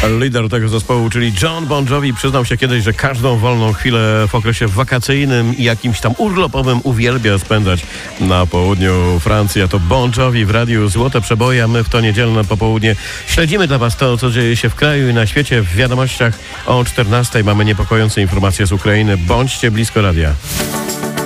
Lider tego zespołu, czyli Jon Bon Jovi, przyznał się kiedyś, że każdą wolną chwilę w okresie wakacyjnym i jakimś tam urlopowym uwielbia spędzać na południu Francji. A to Bon Jovi w radiu Złote Przeboje, a my w to niedzielne popołudnie śledzimy dla Was to, co dzieje się w kraju i na świecie. W wiadomościach o 14:00 mamy niepokojące informacje z Ukrainy. Bądźcie blisko radia.